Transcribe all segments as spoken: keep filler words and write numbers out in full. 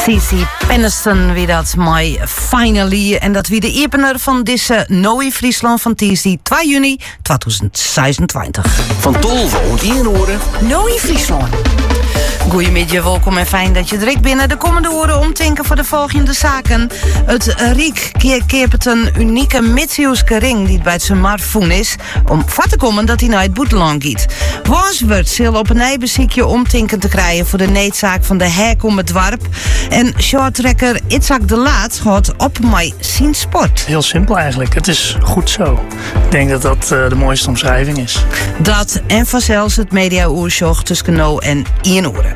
Cici Penniston wie dat mooi finally. En dat wie de opener van deze Nooie Friesland van Tiesday twee juni tweeduizend zesentwintig. Van Tolve en Ienoren. Nooie Friesland. Goedemiddag, welkom en fijn dat je direct binnen de komende uren omtinken voor de volgende zaken. Het Riek keert een unieke Mitsiuske ring die bij het Semar voen is om vat te komen dat hij naar het boeteland gaat. Wanswert zal op een nijbeziekje omtinken te krijgen voor de needzaak van de hek om het dwarp. En shorttrekker Itzhak de Laat gaat op mij zien sport. Heel simpel eigenlijk. Het is goed zo. Ik denk dat dat uh, de mooiste omschrijving is. Dat en vanzelfs het media-oersjoch tussen no en Ienoren.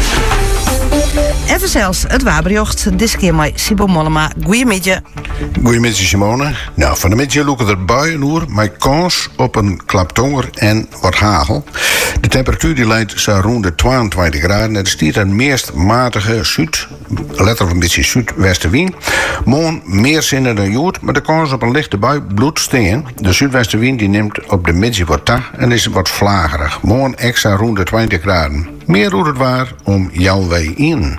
En vanzelfs het waberjocht, dit keer met Sibo Mollema. Goedemiddag. Goedemiddag Simone. Nou, van de middag loeken er buien oer, met kans op een klaptonger en wat hagel. De temperatuur die leidt zo rond de tweeëntwintig graden. Er stiert een meest matige zuid, letterlijk een beetje zuidwestenwind. Morgen meer zinnen dan jood, maar de kans op een lichte bui bloedt steen. De zuidwestenwind die neemt op de middag wat ta en is wat vlagerig. Morgen extra rond de twintig graden. Meer hoe het waar om jouw way in.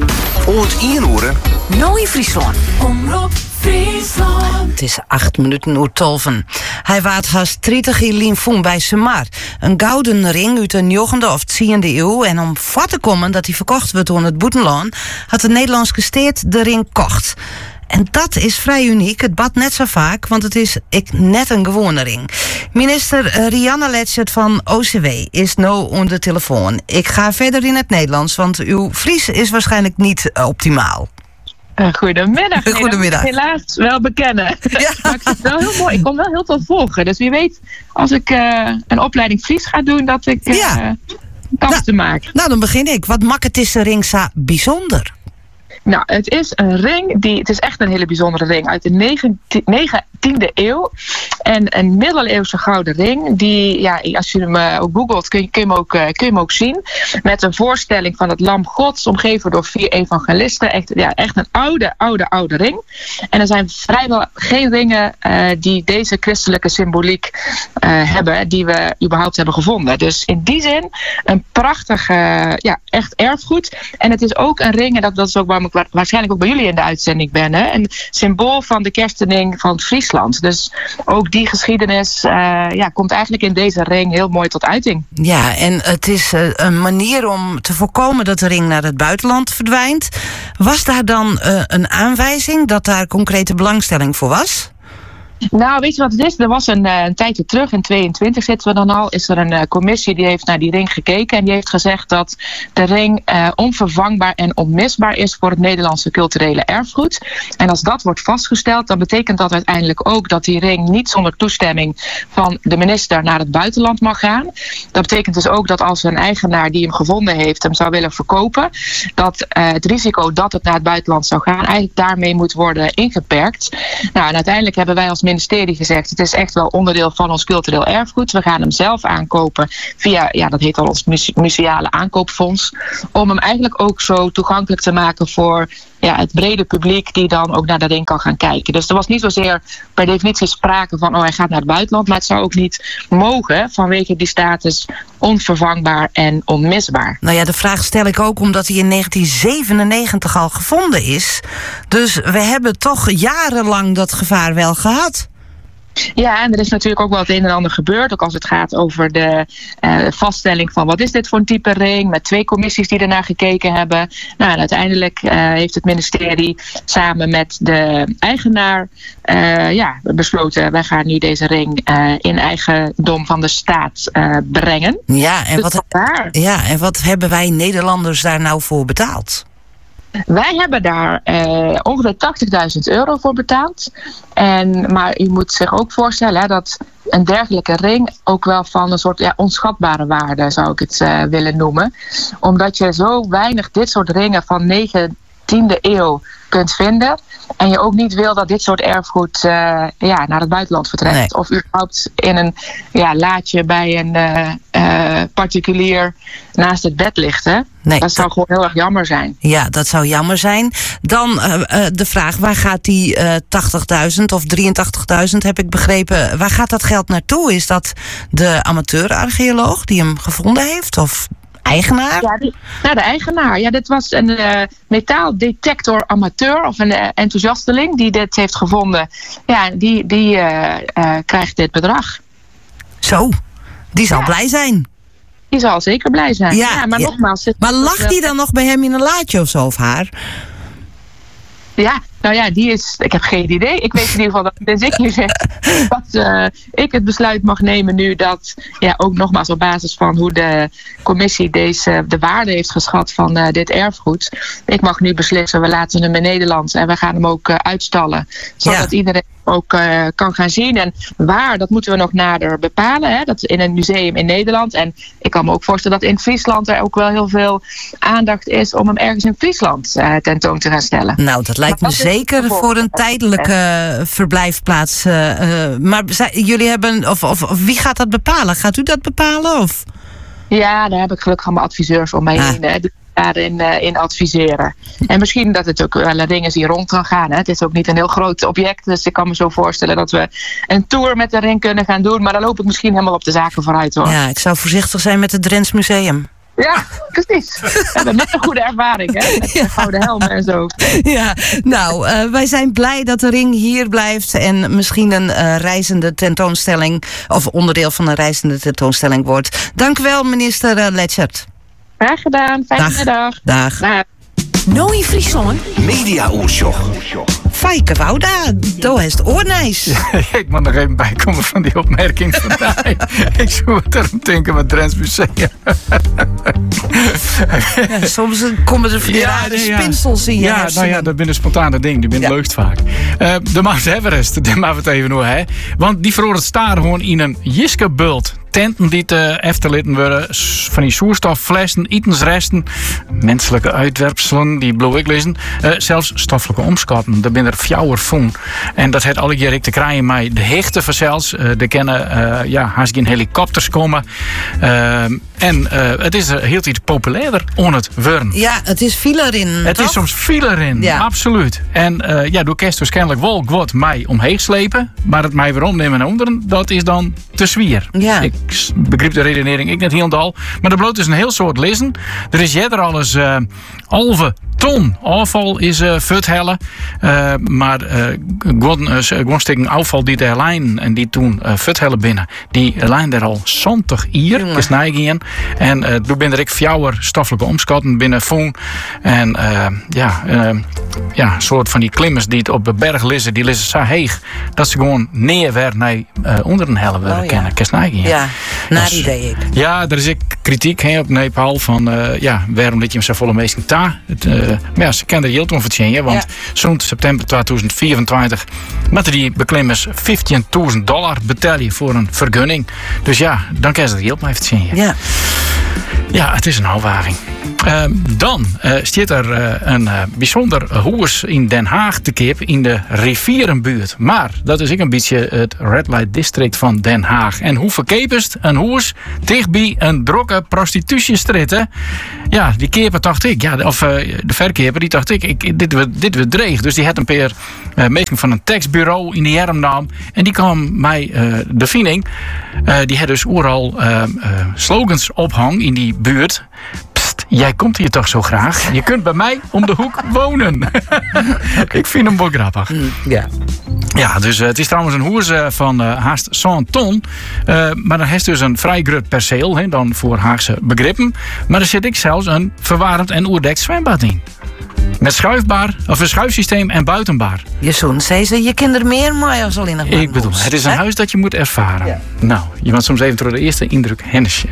Oort Ienoren. Nooie Friesland. Omroep Friesland. Het is acht minuten uur tolven. Hij waard haast dertig in Lienvoen bij Semar. Een gouden ring uit de negende of tiende eeuw. En om vat te komen dat hij verkocht werd door het boetenland, had de Nederlandse steed de ring kocht. En dat is vrij uniek. Het bad net zo vaak, want het is ik net een gewone ring. Minister Rianne Letchert van O C W is nu onder de telefoon. Ik ga verder in het Nederlands, want uw Fries is waarschijnlijk niet optimaal. Uh, goedemiddag. Nee, Goedemiddag. Dat moet ik helaas wel bekennen. Ja. Maar ik, vind het wel heel mooi. Ik kon wel heel veel volgen. Dus wie weet, als ik uh, een opleiding Fries ga doen, dat ik uh, Ja. kansen Nou, maak. Nou, dan begin ik. Wat maakt het deze ring zo bijzonder? Nou, het is een ring, die, het is echt een hele bijzondere ring uit de negentiende eeuw. En een middeleeuwse gouden ring, die, ja, als je hem uh, ook googelt, kun je, kun, je hem ook, uh, kun je hem ook zien. Met een voorstelling van het Lam Gods, omgeven door vier evangelisten. Echt, ja, echt een oude, oude, oude ring. En er zijn vrijwel geen ringen uh, die deze christelijke symboliek uh, hebben, die we überhaupt hebben gevonden. Dus in die zin, een prachtig, uh, ja, echt erfgoed. En het is ook een ring, en dat, dat is ook waarom ik waarschijnlijk ook bij jullie in de uitzending ben, hè? Een symbool van de kerstening van Friesland. Dus ook die geschiedenis uh, ja, komt eigenlijk in deze ring heel mooi tot uiting. Ja, en het is uh, een manier om te voorkomen dat de ring naar het buitenland verdwijnt. Was daar dan uh, een aanwijzing dat daar concrete belangstelling voor was? Nou, weet je wat het is? Er was een, een tijdje terug, in tweeëntwintig zitten we dan al, is er een uh, commissie die heeft naar die ring gekeken en die heeft gezegd dat de ring uh, onvervangbaar en onmisbaar is voor het Nederlandse culturele erfgoed. En als dat wordt vastgesteld, dan betekent dat uiteindelijk ook dat die ring niet zonder toestemming van de minister naar het buitenland mag gaan. Dat betekent dus ook dat als een eigenaar die hem gevonden heeft hem zou willen verkopen, dat uh, het risico dat het naar het buitenland zou gaan eigenlijk daarmee moet worden ingeperkt. Nou, en uiteindelijk hebben wij als ministerie gezegd, het is echt wel onderdeel van ons cultureel erfgoed. We gaan hem zelf aankopen via, ja, dat heet al ons museale aankoopfonds, om hem eigenlijk ook zo toegankelijk te maken voor ja, het brede publiek die dan ook naar de ring kan gaan kijken. Dus er was niet zozeer per definitie sprake van, oh, hij gaat naar het buitenland, maar het zou ook niet mogen vanwege die status onvervangbaar en onmisbaar. Nou ja, de vraag stel ik ook omdat hij in negentien zevenennegentig al gevonden is. Dus we hebben toch jarenlang dat gevaar wel gehad. Ja, en er is natuurlijk ook wel het een en ander gebeurd. Ook als het gaat over de uh, vaststelling van wat is dit voor een type ring. Met twee commissies die ernaar gekeken hebben. Nou, en uiteindelijk uh, heeft het ministerie samen met de eigenaar uh, ja, besloten, wij gaan nu deze ring uh, in eigendom van de staat uh, brengen. Ja, en dus wat, ja, en wat hebben wij Nederlanders daar nou voor betaald? Wij hebben daar uh, ongeveer tachtigduizend euro voor betaald. En, maar je moet zich ook voorstellen hè, dat een dergelijke ring ook wel van een soort ja, onschatbare waarde zou ik het uh, willen noemen. Omdat je zo weinig dit soort ringen van negentiende eeuw kunt vinden. En je ook niet wil dat dit soort erfgoed uh, ja, naar het buitenland vertrekt. Nee. Of überhaupt in een ja, laadje bij een uh, uh, particulier naast het bed ligt. Hè? Nee, dat zou dat... gewoon heel erg jammer zijn. Ja, dat zou jammer zijn. Dan uh, uh, de vraag, waar gaat die uh, tachtigduizend of drieëntachtigduizend heb ik begrepen. Waar gaat dat geld naartoe? Is dat de amateurarcheoloog die hem gevonden heeft? Of eigenaar? Ja, die, nou, de eigenaar. Ja, dit was een uh, metaaldetector amateur of een uh, enthousiasteling die dit heeft gevonden. Ja, die, die uh, uh, krijgt dit bedrag. Zo, die zal Ja. blij zijn. Die zal zeker blij zijn. Ja, Ja, maar ja. nogmaals. Het, Maar lacht hij dan nog bij hem in een laadje of zo, of haar? Ja, nou ja, die is. Ik heb geen idee. Ik weet in ieder geval dat dus ik hier zeg dat uh, ik het besluit mag nemen nu dat, ja, ook nogmaals op basis van hoe de commissie deze de waarde heeft geschat van uh, dit erfgoed. Ik mag nu beslissen, we laten hem in Nederland en we gaan hem ook uh, uitstallen. Zodat Ja. iedereen ook uh, kan gaan zien. En waar, dat moeten we nog nader bepalen. Hè? Dat in een museum in Nederland. En ik kan me ook voorstellen dat in Friesland er ook wel heel veel aandacht is om hem ergens in Friesland uh, tentoon te gaan stellen. Nou, dat lijkt me Maar dat is zeker bijvoorbeeld- voor een tijdelijke uh, verblijfplaats. Uh, uh, maar zij- jullie hebben, of, of, of wie gaat dat bepalen? Gaat u dat bepalen? Of? Ja, daar heb ik gelukkig allemaal adviseurs om mij Ah. heen. hè, die daarin uh, in adviseren. En misschien dat het ook wel een ring is die rond kan gaan. Hè. Het is ook niet een heel groot object. Dus ik kan me zo voorstellen dat we een tour met de ring kunnen gaan doen. Maar dan loop ik misschien helemaal op de zaken vooruit, hoor. Ja, ik zou voorzichtig zijn met het Drents Museum. Ja, precies. We hebben net een goede ervaring, hè? Met de gouden helmen en zo. Ja, nou, uh, wij zijn blij dat de ring hier blijft en misschien een uh, reizende tentoonstelling of onderdeel van een reizende tentoonstelling wordt. Dank u wel, minister uh, Letchert. Graag gedaan. Fijne Dag. middag. Dag. Dag. Nooit Friesland. Media Oorschot. Fijke Wouda, do heeft oornijs. Ik moet nog even bijkomen van die opmerking van mij. Ik zou het erom denken met Drents Museum. Ja, soms komen er weer rare spinsels in je Ja, nou hersenen. ja, dat zijn spontane dingen. Die ben Ja. leuk vaak. Uh, de Mount Everest, daar maken we het even over. Hè. Want die verhoort het staren gewoon in een jiskebult. Tenten die te efterlitten worden van die zoerstofflessen, etensresten, menselijke uitwerpselen, die blauw ik lezen, uh, zelfs stoffelijke omschatten. Daar ben er fjouwer van. En dat heeft alle keer te krijgen met de hechte verzels. Uh, er kunnen uh, ja, haast geen helikopters komen. Uh, en uh, het is uh, heel iets populairder on het worden. Ja, het is viel erin. Het toch? is soms veel erin, Ja. absoluut. En uh, ja, door kerst dus kennelijk wel wat mij omheen slepen. Maar het mij weer omnemen naar onderen, dat is dan te zwier. Ja. Ik s- begreep de redenering ik net helemaal. Maar de bloot is een heel soort lezen. Er is jeder al eens uh, halve ton afval is uh, vertellen. Uh, maar uh, gewoon, uh, gewoon steken afval die de lijn en die toen uh, vertellen binnen. Die lijn er al zwantig jaar Jongen. is neigen. En uh, toen ben er ik fjouwer stoffelijke omschatten binnen voen. En uh, ja, uh, ja, een soort van die klimmers die het op de berg lissen, die lissen zo heeg dat ze gewoon neerwer naar uh, onder een helle willen Oh, ja. kennen. Kesnijgen. Ja, naar Dus- idee ik. Ja, er is ook kritiek he, op Nepal van uh, ja, waarom dat je hem zo volle meesten ta. Het, uh, maar ja, ze kennen er heel veel van, want Ja. zo'n september tweeduizend vierentwintig moeten die beklimmers vijftienduizend dollar betalen voor een vergunning. Dus ja, dan kan ze er heel mee zien. Ja. Ja, het is een afwaging. Uh, dan uh, staat er uh, een uh, bijzonder hoers in Den Haag te kip in de rivierenbuurt. Maar dat is ook een beetje het Red Light District van Den Haag. En hoe verkepest een hoers dichtbij een drokke prostitutiestrijd? Hè? Ja, die keper dacht ik, ja, of uh, de verkeper, die dacht ik, ik dit wordt dit wordt dreig. Dus die had een peer uh, meestal van een tekstbureau in de Jermnaam. En die kwam mij uh, de vinding. Uh, die had dus overal uh, uh, slogans ophangen in die buurt. Pst, jij komt hier toch zo graag? Je kunt bij mij om de hoek wonen. Ik vind hem wel grappig. Ja. Ja, dus uh, het is trouwens een hoers uh, van uh, haast zo'n ton. Uh, maar dan heeft dus een vrij groot perceel, he, dan voor Haagse begrippen. Maar er zit ik zelfs een verwarmd en oerdekt zwembad in. Met schuifbaar, of een schuifsysteem en buitenbaar. Je zoon zei ze, je kinderen meer maar als alleen nog maar Ik bedoel, moest, het is een hè? huis dat je moet ervaren. Ja. Nou, je moet soms even door de eerste indruk hennisje.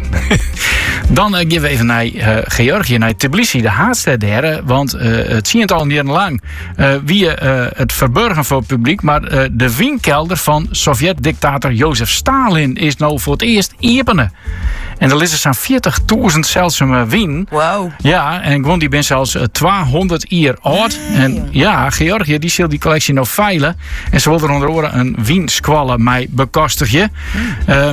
Dan uh, gaan we even naar uh, Georgië, naar Tbilisi, de haatstad daar. Want uh, het zie je het al jaren lang. Uh, wie uh, het verburgen voor het publiek. Maar uh, de wijnkelder van Sovjet-dictator Jozef Stalin is nou voor het eerst openen. En er is zo'n veertigduizend zeldzame wien. Wauw. Ja, en gewoon die ben zelfs uh, tweehonderd jaar oud. En ja, Georgië die zal die collectie nog veilen. En ze wilden er onder andere een wienskwallen mij bekostigen. Um,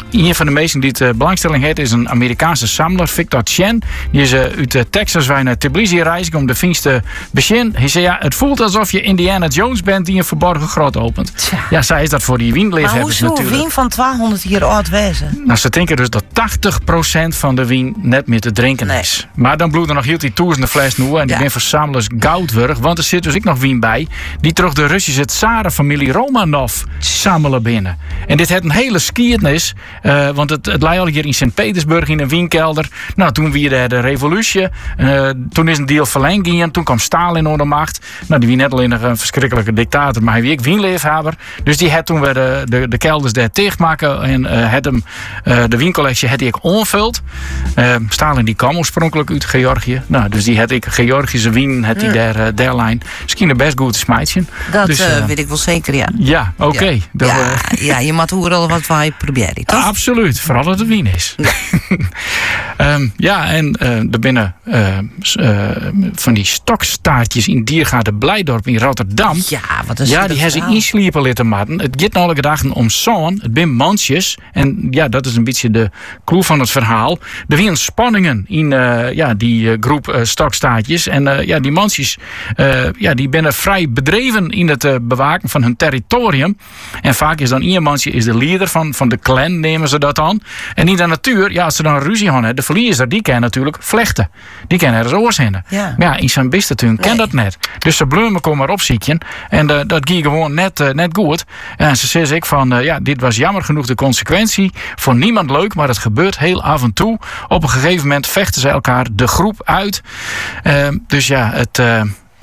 een van de meesten die het uh, belangstelling heeft is een Amerikaanse samelaar, Victor Chen. Die is uh, uit uh, Texas waar naar Tbilisi reist om de vingst te beginnen. Hij zei, ja, het voelt alsof je Indiana Jones bent die een verborgen grot opent. Tja. Ja, zij is dat voor die wienliefhebbers natuurlijk. Maar hoe zou wien van tweehonderd jaar oud wezen? Nou, ze denken dus dat tachtig procent van de wien net meer te drinken nee. is. Maar dan bloeden nog heel die duizenden fles nu en die ja. ben verzamelaars goudwurg. Want er zit dus ook nog wien bij die terug de Russische tsaren-familie Romanov samelen binnen. En dit heeft een hele skiertnis, uh, want het, het lag al hier in Sint-Petersburg in een wienkelder. Nou, toen weer de, de revolutie. Uh, toen is een deal verlengd en toen kwam Stalin onder de macht. Nou, die wie net alleen nog een verschrikkelijke dictator, maar hij wie ook wienleefhaber. Dus die had toen weer de, de, de kelders daar dichtmaken en uh, had hem, uh, de wiencollectie had hij ook onvuld. Uh, Stalin die kwam oorspronkelijk uit Georgië. Nou, dus die had ik Georgische wien, had hij ja. daar, uh, daar lijn. Misschien een best goed smaakje. Dat dus, uh, uh, weet ik wel zeker, ja. Ja, oké. Okay. Ja. Ja, uh, ja, je moet horen al wat wij proberen, toch? Absoluut, vooral dat het wien is. Ja, um, ja en uh, er binnen uh, uh, van die stokstaartjes in Diergaarde Blijdorp in Rotterdam. Ja, wat is Ja, dat die hebben ze verhaal? insliepen laten maken. Het gaat nog gedachten om zo'n, het zijn mansjes. En ja, dat is een beetje de clue van het verhaal. Er waren spanningen in uh, ja, die uh, groep uh, stokstaartjes. En uh, ja, die mansjes uh, ja, die zijn vrij bedreven in het uh, bewaken van hun territorium. En vaak is dan één mansje is de leider van, van de clan, nemen ze dat aan. En in de natuur, ja, als ze dan ruzie hebben, de verliezer, die kan natuurlijk vlechten. Die kan er eens oorzinnen. Ja. Maar ja, in zijn bistentuin kan Nee. dat net. Dus ze bleven komen maar opzieken. En uh, dat ging gewoon net, uh, net goed. En ze zei ik van, uh, ja, dit was jammer genoeg de consequentie. Voor niemand leuk, maar het gebeurt heel af en toe. Op een gegeven moment vechten ze elkaar de groep uit. Uh, dus ja, het... Uh,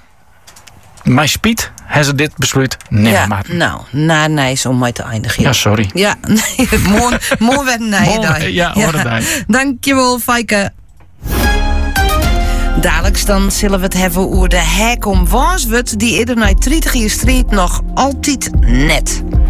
mijn spiet hebben ze dit besluit nemen Ja, maken. nou, na Nijs om mij te eindigen. Ja, sorry. Ja, nee, mooi, mooi werd Nijden. Ja, hoor het bij. Dankjewel, Fijke. Dadelijk dan zullen we het hebben over de hek om Wanswut die eerder naar dertig Street nog altijd net.